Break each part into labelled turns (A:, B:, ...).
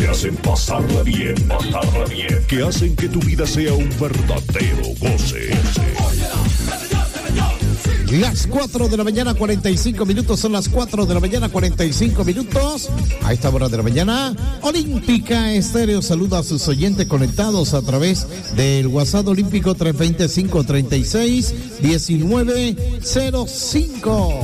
A: que hacen pasarla bien, que hacen que tu vida sea un verdadero goce.
B: Las 4 de la mañana, 45 minutos, son las 4 de la mañana, 45 minutos. A esta hora de la mañana, Olímpica Estéreo saluda a sus oyentes conectados a través del WhatsApp Olímpico 325-36-1905.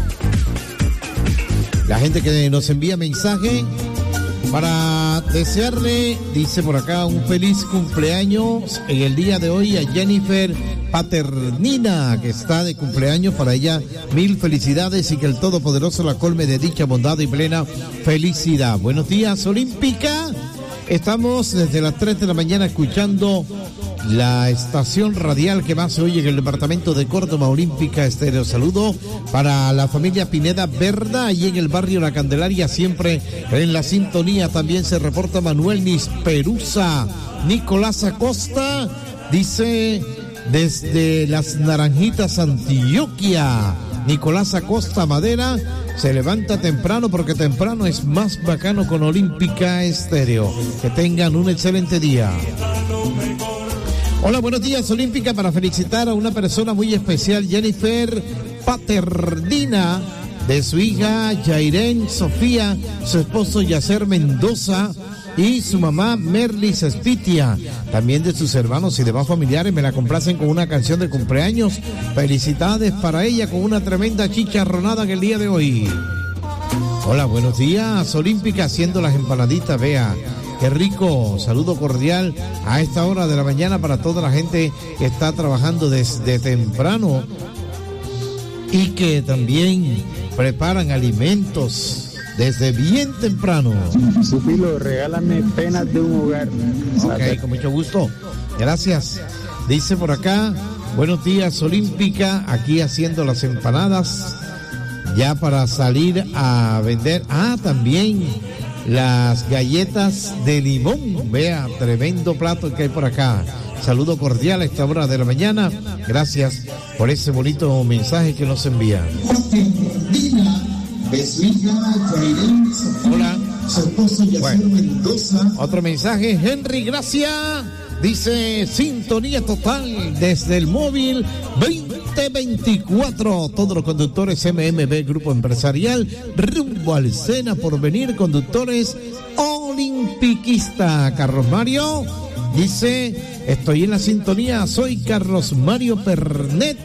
B: La gente que nos envía mensaje para desearle, dice por acá, un feliz cumpleaños en el día de hoy a Jennifer Paternina, que está de cumpleaños. Para ella, mil felicidades y que el Todopoderoso la colme de dicha, bondad y plena felicidad. Buenos días, Olímpica. Estamos desde las 3 de la mañana escuchando la estación radial que más se oye en el departamento de Córdoba, Olímpica Estéreo. Saludo para la familia Pineda Verda, allí en el barrio La Candelaria, siempre en la sintonía. También se reporta Manuel Nisperuza. Nicolás Acosta dice desde Las Naranjitas, Antioquia. Nicolás Acosta Madera se levanta temprano porque temprano es más bacano con Olímpica Estéreo. Que tengan un excelente día. Hola, buenos días, Olímpica, para felicitar a una persona muy especial, Jennifer Paternina, de su hija Yairén Sofía, su esposo Yacer Mendoza y su mamá Merlis Espitia. También de sus hermanos y demás familiares me la complacen con una canción de cumpleaños. Felicidades para ella con una tremenda chicharronada en el día de hoy. Hola, buenos días, Olímpica, haciendo las empanaditas, vea. Qué rico, saludo cordial a esta hora de la mañana para toda la gente que está trabajando desde temprano y que también preparan alimentos desde bien temprano.
C: Supilo, regálame penas de un hogar.
B: Ok, con mucho gusto. Gracias. Dice por acá, buenos días, Olímpica, aquí haciendo las empanadas ya para salir a vender. Ah, también las galletas de limón. Vea, tremendo plato que hay por acá. Saludo cordial a esta hora de la mañana. Gracias por ese bonito mensaje que nos envían. Hola. Bueno, otro mensaje, Henry Gracia. Dice, sintonía total desde el móvil 2024. Todos los conductores MMB Grupo Empresarial rumbo al Sena por venir, conductores olimpiquista. Carlos Mario dice, estoy en la sintonía, soy Carlos Mario Pernet.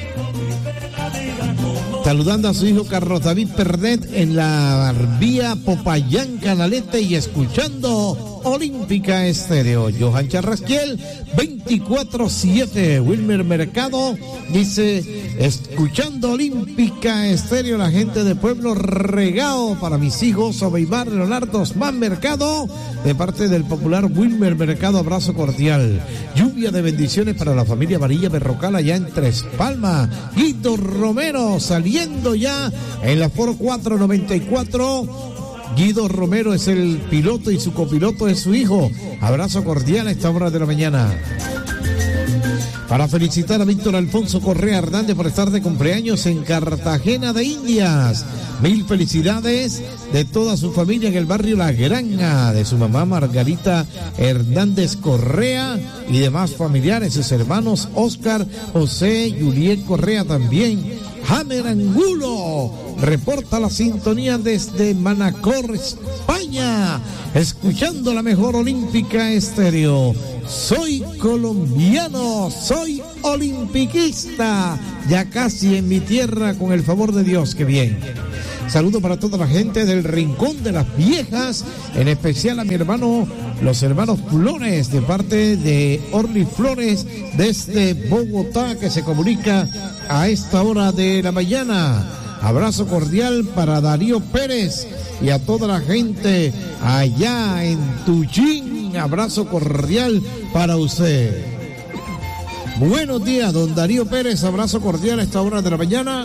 B: Saludando a su hijo Carlos David Pernet en la vía Popayán Canalete y escuchando Olímpica Estéreo. Johan Charrasquiel 24/7. Wilmer Mercado dice, escuchando Olímpica Estéreo, la gente de Pueblo Regao, para mis hijos Obeimar, Leonardo Osman Mercado, de parte del popular Wilmer Mercado, abrazo cordial. Lluvia de bendiciones para la familia Varilla Berrocal allá en Tres Palmas. Guido Romero saliendo ya en la Ford 494. Guido Romero es el piloto y su copiloto es su hijo. Abrazo cordial a esta hora de la mañana. Para felicitar a Víctor Alfonso Correa Hernández por estar de cumpleaños en Cartagena de Indias. Mil felicidades de toda su familia en el barrio La Granja, de su mamá Margarita Hernández Correa y demás familiares, sus hermanos Oscar, José, Juliet Correa también. Hammer Angulo reporta la sintonía desde Manacor, España, escuchando la mejor Olímpica Estéreo. Soy colombiano, soy olimpiquista, ya casi en mi tierra con el favor de Dios, qué bien. Saludo para toda la gente del Rincón de las Viejas, en especial a mi hermano, los hermanos Flores, de parte de Orly Flores, desde Bogotá, que se comunica a esta hora de la mañana. Abrazo cordial para Darío Pérez y a toda la gente allá en Tuchín. Abrazo cordial para usted. Buenos días, don Darío Pérez. Abrazo cordial a esta hora de la mañana.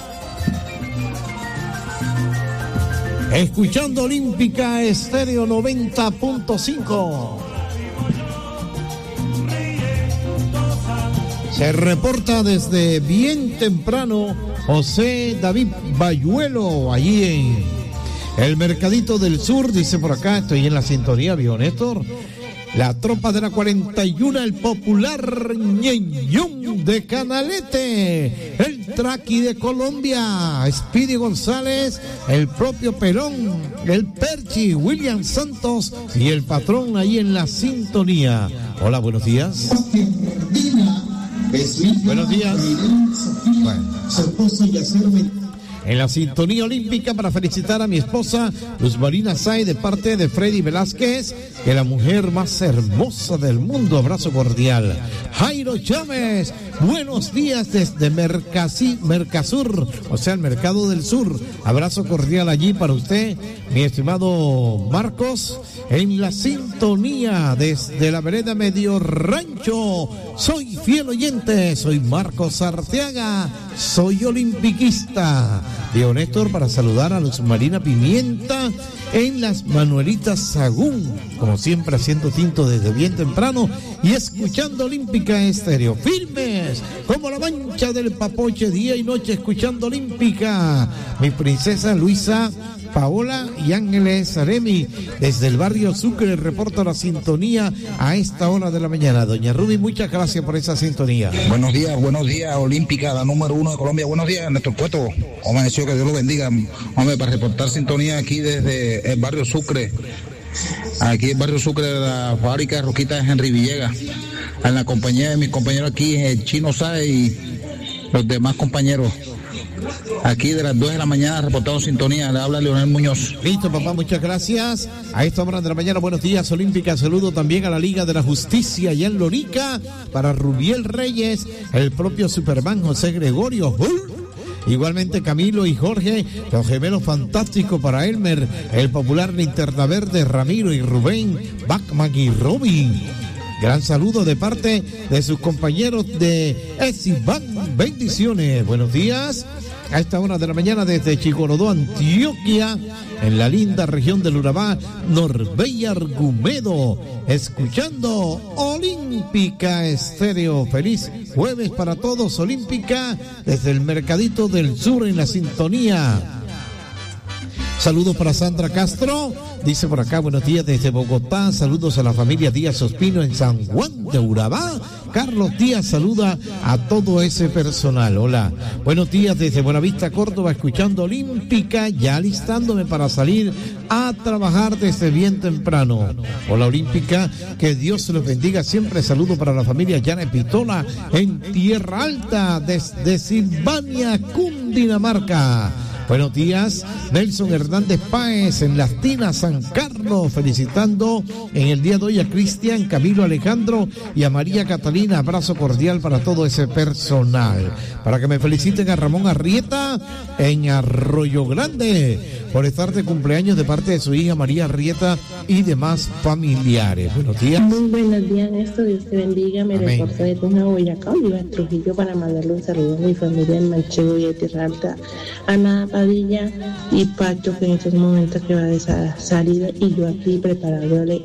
B: Escuchando Olímpica Estéreo 90.5. Se reporta desde bien temprano José David Bayuelo, allí El Mercadito del Sur, dice por acá, estoy en la sintonía, viejo Néstor. La tropa de la 41, el popular Ñeñón de Canalete, el Traqui de Colombia, Speedy González, el propio Perón, el Perchi, William Santos y el patrón ahí en la sintonía. Hola, buenos días. Buenos días. Bueno. En la sintonía olímpica para felicitar a mi esposa Luz Marina Say de parte de Freddy Velázquez, que es la mujer más hermosa del mundo. Abrazo cordial. Jairo Chávez, buenos días desde Mercasur, o sea, el Mercado del Sur. Abrazo cordial allí para usted, mi estimado Marcos. En la sintonía desde la vereda Medio Rancho, soy fiel oyente, soy Marcos Arteaga, soy olimpiquista. Diego Néstor, para saludar a Luz Marina Pimienta en las Manuelitas Sagún, como siempre haciendo tinto desde bien temprano y escuchando Olímpica Estéreo, firmes como la mancha del Papoche, día y noche escuchando Olímpica. Mi princesa Luisa Paola y Ángeles Aremi, desde el barrio Sucre, reporta la sintonía a esta hora de la mañana. Doña Ruby, muchas gracias por esa sintonía.
D: Buenos días, Olímpica, la número 1 de Colombia. Buenos días, Néstor Cueto. Amaneció, que Dios lo bendiga. Hombre, para reportar sintonía aquí desde el barrio Sucre. Aquí el barrio Sucre de la fábrica de Roquitas de Henry Villegas. En la compañía de mis compañeros aquí, el Chino Sáez y los demás compañeros. Aquí de las 2 de la mañana reportado sintonía, le habla Leonel Muñoz.
B: Listo, papá, muchas gracias. A esta hora de la mañana, buenos días, Olímpica. Saludo también a la Liga de la Justicia y en Lorica, para Rubiel Reyes, el propio Superman José Gregorio. Igualmente Camilo y Jorge, los gemelos fantásticos para Elmer, el popular Linterna Verde, Ramiro y Rubén, Bachman y Robin. Gran saludo de parte de sus compañeros de Esivan. Bendiciones. Buenos días. A esta hora de la mañana desde Chigorodó, Antioquia, en la linda región del Urabá, Norbey Argumedo, escuchando Olímpica Estéreo. Feliz jueves para todos, Olímpica, desde el Mercadito del Sur en la sintonía. Saludos para Sandra Castro, dice por acá, buenos días desde Bogotá, saludos a la familia Díaz Ospino en San Juan de Urabá. Carlos Díaz saluda a todo ese personal. Hola, buenos días desde Buenavista, Córdoba, escuchando Olímpica, ya alistándome para salir a trabajar desde bien temprano. Hola Olímpica, que Dios se los bendiga siempre. Saludo para la familia Llana Pistola en Tierra Alta, desde Silvania, Cundinamarca. Buenos días, Nelson Hernández Páez en Las Tinas, San Carlos, felicitando en el día de hoy a Cristian, Camilo Alejandro y a María Catalina. Abrazo cordial para todo ese personal. Para que me feliciten a Ramón Arrieta en Arroyo Grande por estar de cumpleaños de parte de su hija María Arrieta y demás familiares. Buenos días.
E: Muy buenos días, Néstor. Dios te bendiga. Me reporto de Tuna, Boyacá, Oliva Trujillo, para mandarle un saludo a mi familia en Manchego y de Tierra Alta, Ana Padilla y Pacho, que en estos momentos que va de salida, y yo aquí preparándole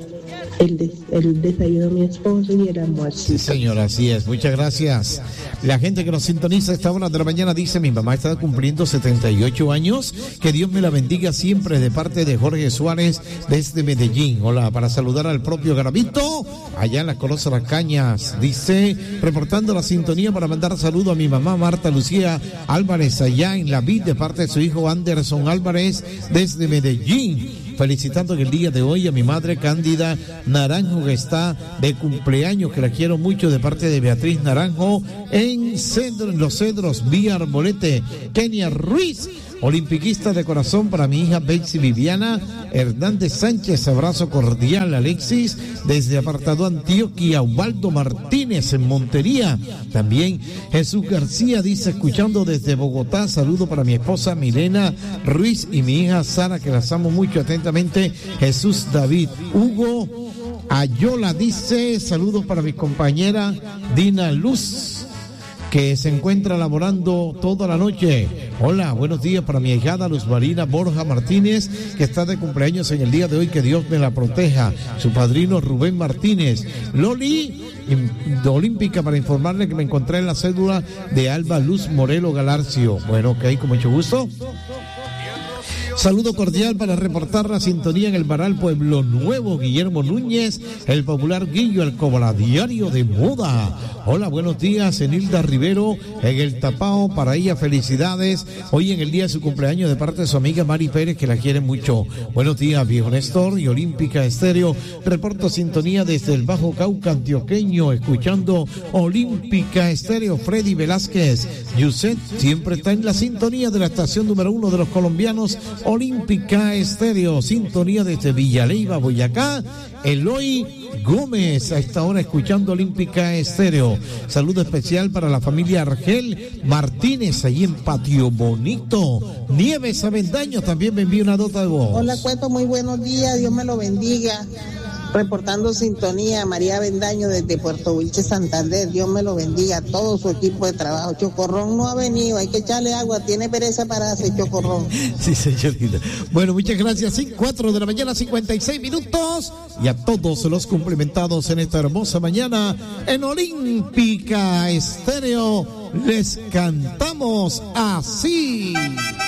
E: el desayuno a mi esposo y el almuerzo.
B: Sí, señor, así es. Muchas gracias. La gente que nos sintoniza a esta hora de la mañana dice: mi mamá está cumpliendo 78 años. Que Dios me la bendiga siempre, de parte de Jorge Suárez desde Medellín. Hola, para saludar al propio Garavito allá en la Colosa Las Cañas. Dice, reportando la sintonía para mandar saludo a mi mamá Marta Lucía Álvarez allá en La Vid, de parte de su hijo Anderson Álvarez desde Medellín. Felicitando en el día de hoy a mi madre Cándida Naranjo, que está de cumpleaños, que la quiero mucho, de parte de Beatriz Naranjo en Los Cedros, Vía Arbolete. Kenia Ruiz, olimpiquista de corazón, para mi hija Betsy Viviana Hernández Sánchez. Abrazo cordial. Alexis desde Apartado Antioquia. Ubaldo Martínez en Montería. También Jesús García dice, escuchando desde Bogotá. Saludo para mi esposa Milena Ruiz y mi hija Sara, que las amo mucho. Atentamente, Jesús David. Hugo Ayola dice, saludos para mi compañera Dina Luz, que se encuentra laborando toda la noche. Hola, buenos días para mi ahijada Luz Marina Borja Martínez, que está de cumpleaños en el día de hoy, que Dios me la proteja. Su padrino Rubén Martínez. Loli de Olímpica, para informarle que me encontré en la cédula de Alba Luz Morelo Galarcio. Bueno, ok, con mucho gusto. Saludo cordial para reportar la sintonía en el Baral Pueblo Nuevo, Guillermo Núñez, el popular Guillo, el Diario de Moda. Hola, buenos días, Enilda Rivero, en el Tapao, para ella felicidades, hoy en el día de su cumpleaños de parte de su amiga Mari Pérez, que la quiere mucho. Buenos días, viejo Néstor y Olímpica Estéreo, reporto sintonía desde el Bajo Cauca antioqueño, escuchando Olímpica Estéreo. Freddy Velázquez, Yuset siempre está en la sintonía de la estación número 1 de los colombianos, Olímpica Estéreo, sintonía desde Villaleiva, Boyacá. Eloy Gómez a esta hora escuchando Olímpica Estéreo. Saludo especial para la familia Argel Martínez ahí en Patio Bonito. Nieves Avendaño también me envía una nota de voz.
F: Hola Cueto, muy buenos días, Dios me lo bendiga. Reportando sintonía, María Avendaño desde Puerto Wilches, Santander. Dios me lo bendiga a todo su equipo de trabajo. Chocorrón no ha venido, hay que echarle agua, tiene pereza para hacer Chocorrón.
B: Sí, señorita. Bueno, muchas gracias. 4 de la mañana, 56 minutos. Y a todos los cumplimentados en esta hermosa mañana en Olímpica Estéreo, les cantamos así.